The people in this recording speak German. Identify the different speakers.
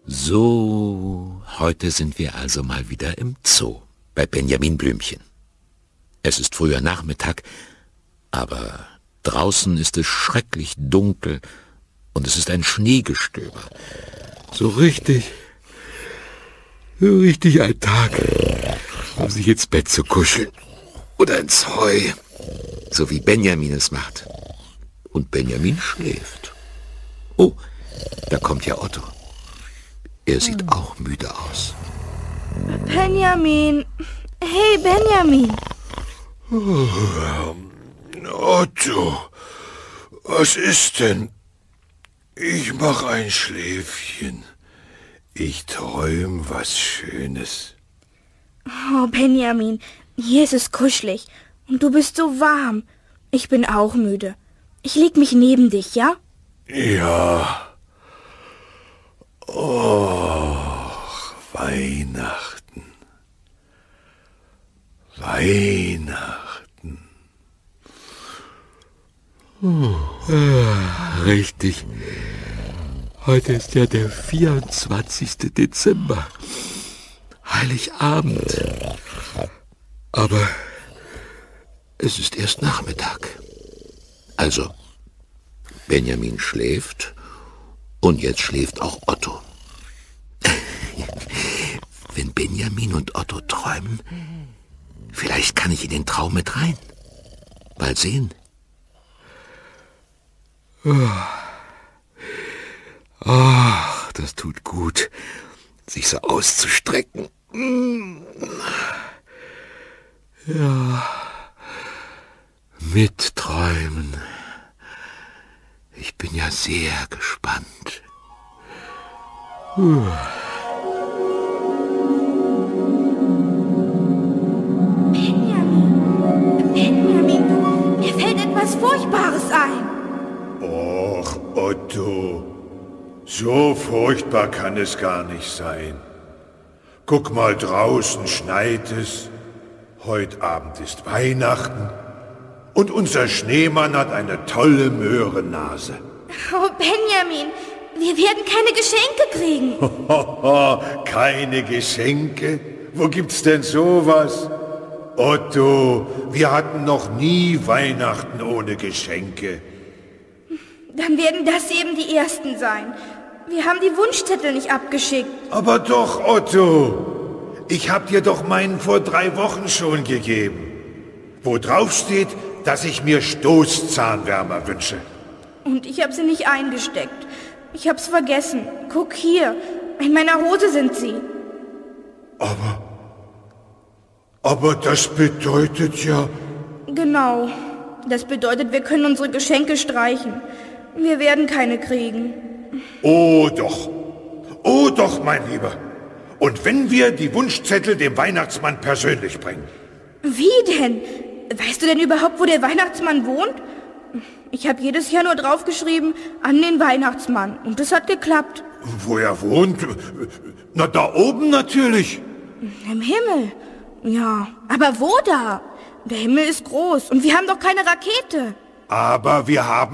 Speaker 1: So, heute sind wir also mal wieder im Zoo, bei Benjamin Blümchen. Es ist früher Nachmittag, aber draußen ist es schrecklich dunkel und es ist ein Schneegestöber. So richtig ein Tag, um sich ins Bett zu kuscheln oder ins Heu, so wie Benjamin es macht. Und Benjamin schläft. Oh, da kommt ja Otto. Er sieht auch müde aus.
Speaker 2: Benjamin! Hey, Benjamin!
Speaker 3: Otto, was ist denn? Ich mach ein Schläfchen. Ich träum was Schönes.
Speaker 2: Oh, Benjamin, hier ist es kuschelig und du bist so warm. Ich bin auch müde. Ich leg mich neben dich, ja?
Speaker 3: Ja. Oh, Weihnachten.
Speaker 1: Richtig. Heute ist ja der 24. Dezember. Heiligabend. Aber es ist erst Nachmittag. Also, Benjamin schläft und jetzt schläft auch Otto. Wenn Benjamin und Otto träumen, vielleicht kann ich in den Traum mit rein. Mal sehen. Ach, das tut gut, sich so auszustrecken. Ja, mitträumen. Ich bin ja sehr gespannt.
Speaker 2: Benjamin, mir fällt etwas Furchtbares ein.
Speaker 3: Och, Otto, so furchtbar kann es gar nicht sein. Guck mal, draußen schneit es. Heute Abend ist Weihnachten. Und unser Schneemann hat eine tolle Möhrennase.
Speaker 2: Oh, Benjamin, wir werden keine Geschenke kriegen.
Speaker 3: Keine Geschenke? Wo gibt's denn sowas? Otto, wir hatten noch nie Weihnachten ohne Geschenke.
Speaker 2: Dann werden das eben die ersten sein. Wir haben die Wunschzettel nicht abgeschickt.
Speaker 3: Aber doch, Otto, ich hab dir doch meinen vor 3 Wochen schon gegeben. Wo drauf steht, dass ich mir Stoßzahnwärmer wünsche.
Speaker 2: Und ich habe sie nicht eingesteckt. Ich hab's vergessen. Guck hier, in meiner Hose sind sie.
Speaker 3: Aber das bedeutet ja...
Speaker 2: Genau. Das bedeutet, wir können unsere Geschenke streichen. Wir werden keine kriegen.
Speaker 3: Oh doch, mein Lieber. Und wenn wir die Wunschzettel dem Weihnachtsmann persönlich bringen?
Speaker 2: Wie denn? Weißt du denn überhaupt, wo der Weihnachtsmann wohnt? Ich habe jedes Jahr nur draufgeschrieben, an den Weihnachtsmann. Und das hat geklappt.
Speaker 3: Wo er wohnt? Na, da oben natürlich.
Speaker 2: Im Himmel. Ja, aber wo da? Der Himmel ist groß und wir haben doch keine Rakete.
Speaker 3: Aber wir haben